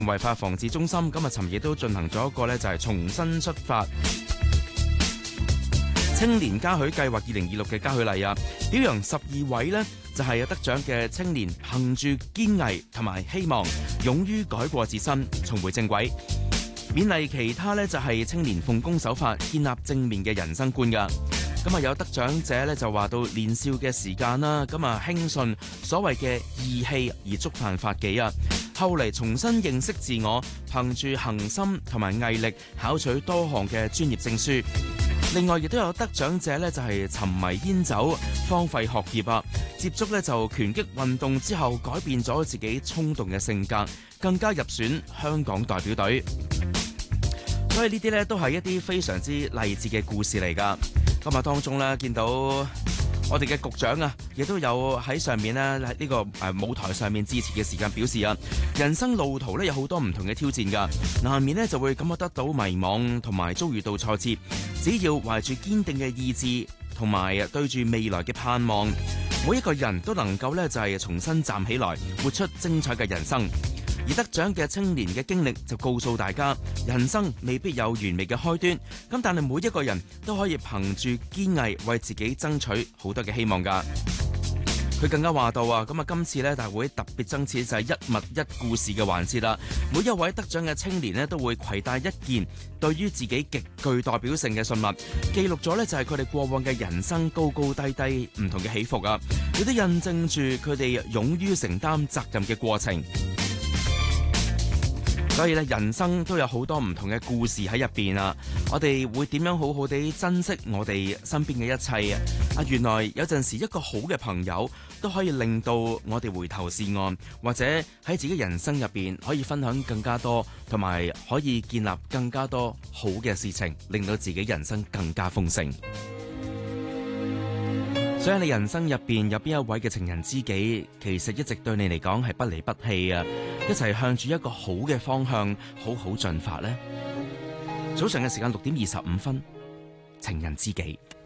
違法防治中心今日尋日都進行咗一個就係重新出發青年嘉許計劃2026嘅嘉許禮啊，表揚12位就係有得獎嘅青年，憑住堅毅同埋希望，勇於改過自身，重回正軌。勉勵其他就係青年奉公守法，建立正面嘅人生觀噶。咁啊有得獎者就話到年少嘅時間啦，咁啊輕信所謂嘅義氣而觸犯法紀啊，後嚟重新認識自我，憑住恆心同埋毅力考取多項嘅專業證書。另外亦都有得獎者就係沉迷煙酒，荒廢學業啊，接觸就拳擊運動之後改變咗自己衝動嘅性格，更加入選香港代表隊。所以呢啲都係一啲非常之勵志嘅故事嚟噶。今日當中見到我哋嘅局長啊，亦都有喺上面喺呢個舞台上面致辭嘅時間表示啊，人生路途有好多唔同嘅挑戰噶，難免就會感覺得到迷茫同埋遭遇到挫折，只要懷住堅定嘅意志同埋對住未來嘅盼望，每一個人都能夠就係重新站起來，活出精彩嘅人生。而得獎嘅青年嘅經歷就告訴大家，人生未必有完美嘅開端，咁但係每一個人都可以憑住堅毅為自己爭取好多嘅希望噶。佢更加話到啊，咁啊今次大會特別增設就係一物一故事嘅環節啦。每一位得獎嘅青年都會攜帶一件對於自己極具代表性嘅信物，記錄咗就係佢哋過往嘅人生高高低低唔同嘅起伏啊，亦都印證住佢哋勇於承擔責任嘅過程。所以人生都有好多唔同嘅故事喺入邊啊！我哋會點樣好好地珍惜我哋身邊嘅一切啊？原來有陣時一個好嘅朋友都可以令到我哋回頭是岸，或者喺自己人生入邊可以分享更加多，同埋可以建立更加多好嘅事情，令到自己人生更加豐盛。所以你人生入邊有邊一位嘅情人知己，其實一直對你嚟講係不離不棄啊！一齊向住一個好嘅方向，好好進發呢。早上嘅時間6點25分，情人知己。